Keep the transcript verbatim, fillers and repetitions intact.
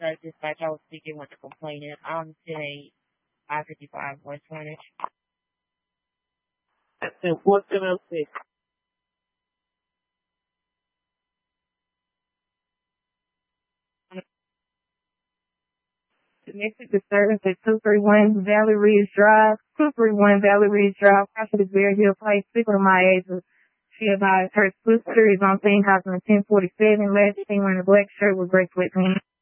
Sir Dispatch. I was speaking with the complainant. I'm today five fifty-five West Furnish. And what can I say? Domestic disturbance at two thirty-one Valley Ridge Drive, two thirty-one Valley Ridge Drive, Property Bear Hill Place, speaking of my age. She advised her sister is on scene house in ten forty-seven, last seen wearing a black shirt with gray sweatpants.